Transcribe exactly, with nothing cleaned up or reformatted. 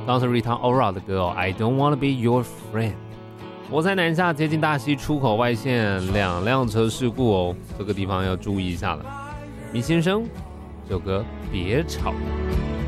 刚是 Rita Ora 的歌哦 I don't wanna be your friend。 我在南下接近大溪出口外线，两辆车事故哦，这个地方要注意一下了。米先生，这首歌别吵。